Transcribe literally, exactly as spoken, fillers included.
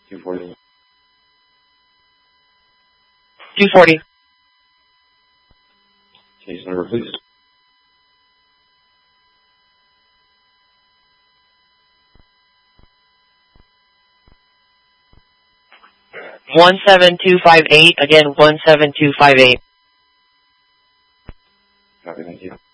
two forty. two forty. Case number, please. one seven two five eight, again, one seven two five eight. Copy, thank you.